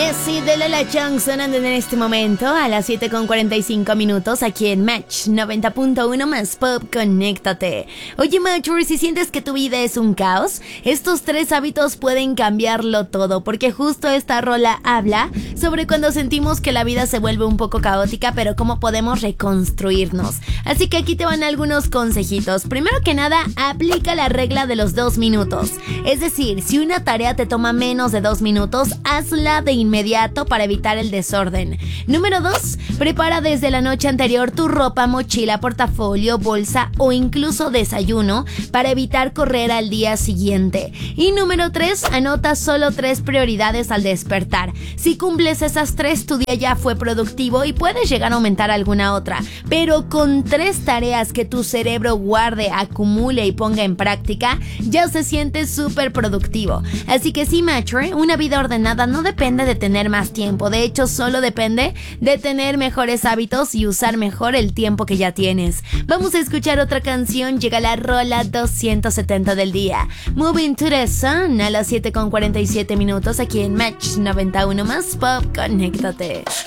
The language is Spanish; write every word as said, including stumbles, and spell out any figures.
Messi de Lola Young sonando en este momento a las siete con cuarenta y cinco minutos aquí en Match noventa punto uno más Pop, conéctate. Oye Matcher, si sientes que tu vida es un caos, estos tres hábitos pueden cambiarlo todo, porque justo esta rola habla sobre cuando sentimos que la vida se vuelve un poco caótica, pero cómo podemos reconstruirnos. Así que aquí te van algunos consejitos. Primero que nada, aplica la regla de los dos minutos. Es decir, si una tarea te toma menos de dos minutos, hazla de inmediato para evitar el desorden. Número dos, prepara desde la noche anterior tu ropa, mochila, portafolio, bolsa o incluso desayuno para evitar correr al día siguiente. Y número tres, anota solo tres prioridades al despertar. Si cumples esas tres, tu día ya fue productivo y puedes llegar a aumentar alguna otra. Pero con tres tareas que tu cerebro guarde, acumule y ponga en práctica, ya se siente súper productivo. Así que sí, Matcher, una vida ordenada no depende de tener más tiempo. De hecho, solo depende de tener mejores hábitos y usar mejor el tiempo que ya tienes. Vamos a escuchar otra canción. Llega la rola doscientos setenta del día. Moving to the Sun a las siete con cuarenta y siete minutos aquí en Match noventa y uno más Pop, conéctate.